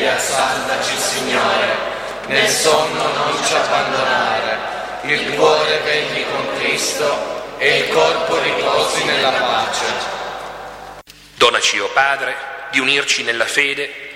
sveglia, salvaci Signore, nel sonno non ci abbandonare, il cuore vegli con Cristo e il corpo riposi nella pace. Donaci, o Padre, di unirci nella fede